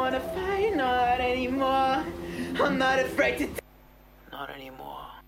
wanna fight, not anymore. I'm not afraid to. Not anymore.